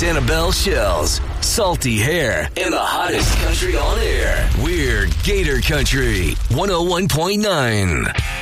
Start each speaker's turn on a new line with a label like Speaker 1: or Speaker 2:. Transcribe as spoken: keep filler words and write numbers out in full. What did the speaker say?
Speaker 1: Sanibel Shells, salty hair, and the hottest country on air. We're Gator Country one oh one point nine.